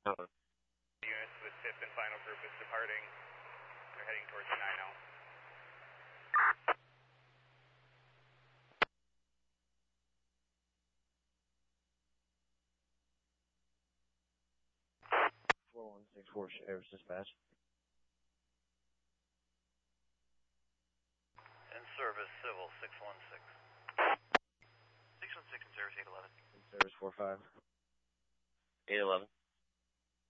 Units with 5th and final group is departing. They're heading towards 9L. Air Dispatch. In service, Civil 616. 616 in service 811. In service 45. 811.